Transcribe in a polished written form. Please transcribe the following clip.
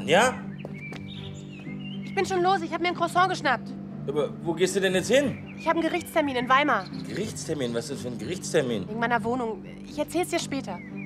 Anja? Ich bin schon los, ich habe mir ein Croissant geschnappt. Aber wo gehst du denn jetzt hin? Ich habe einen Gerichtstermin in Weimar. Gerichtstermin? Was ist das für ein Gerichtstermin? Wegen meiner Wohnung. Ich erzähl's dir später.